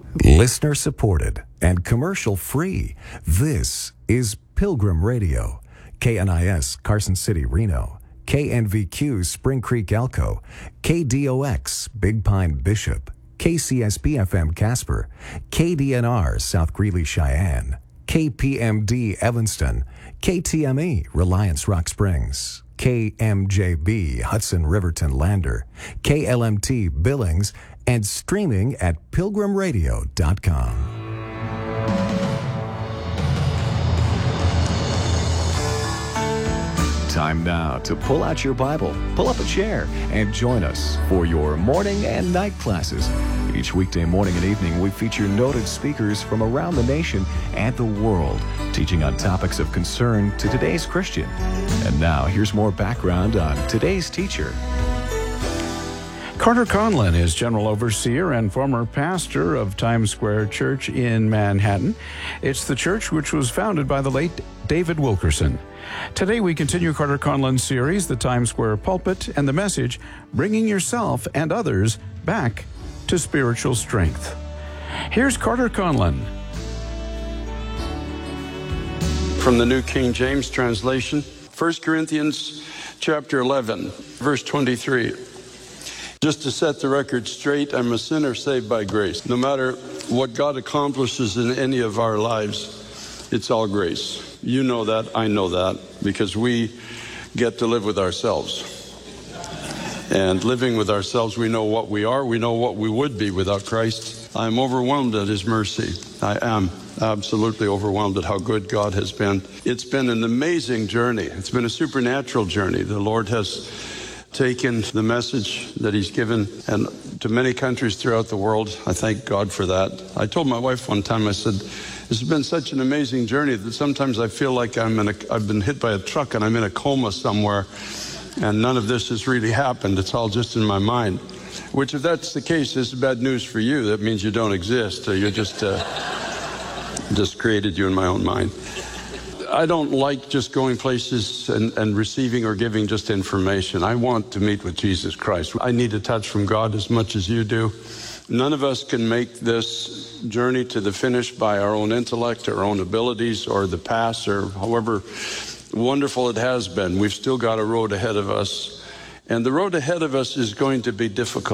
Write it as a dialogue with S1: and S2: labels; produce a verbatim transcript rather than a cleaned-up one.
S1: Listener supported and commercial free. This is Pilgrim Radio. K N I S Carson City, Reno. K N V Q Spring Creek, Elko. K D O X Big Pine, Bishop. K C S P F M Casper. K D N R South Greeley, Cheyenne. K P M D Evanston. K T M E Reliance Rock Springs. K M J B Hudson Riverton Lander. K L M T Billings, and streaming at pilgrim radio dot com. Time now to pull out your Bible, pull up a chair, and join us for your morning and night classes. Each weekday morning and evening, we feature noted speakers from around the nation and the world, teaching on topics of concern to today's Christian. And now, here's more background on today's teacher.
S2: Carter Conlon is General Overseer and former pastor of Times Square Church in Manhattan. It's the church which was founded by the late David Wilkerson. Today we continue Carter Conlon's series, The Times Square Pulpit, and the message, Bringing Yourself and Others Back to Spiritual Strength. Here's Carter Conlon.
S3: From the New King James translation, First Corinthians chapter eleven, verse twenty-three. Just to set the record straight, I'm a sinner saved by grace. No matter what God accomplishes in any of our lives, it's all grace. You know that, I know that, because we get to live with ourselves. And living with ourselves, we know what we are, we know what we would be without Christ. I'm overwhelmed at His mercy. I am absolutely overwhelmed at how good God has been. It's been an amazing journey. It's been a supernatural journey. The Lord has taken the message that He's given and to many countries throughout the world. I thank God for that. I told my wife one time, I said, this has been such an amazing journey that sometimes I feel like I'm in a, I've been hit by a truck and I'm in a coma somewhere, and none of this has really happened. It's all just in my mind. Which, if that's the case, this is bad news for you. That means you don't exist. You're just, uh, just created you in my own mind. I don't like just going places and, and receiving or giving just information. I want to meet with Jesus Christ. I need a touch from God as much as you do. None of us can make this journey to the finish by our own intellect, our own abilities, or the past, or however wonderful it has been. We've still got a road ahead of us. And the road ahead of us is going to be difficult.